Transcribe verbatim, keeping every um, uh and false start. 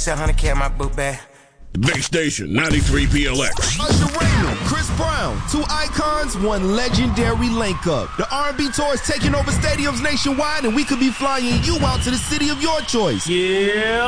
seven hundred K in my book bag. The big station, ninety-three P L X. Usher Raymond, Chris Brown, two icons, one legendary link-up. The R and B tour is taking over stadiums nationwide, and we could be flying you out to the city of your choice. Yeah.